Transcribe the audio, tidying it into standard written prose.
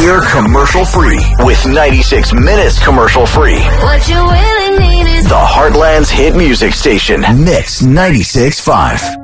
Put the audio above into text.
we're commercial free with 96 minutes commercial free. What you really need is The Heartland's hit music station. Mix 96.5.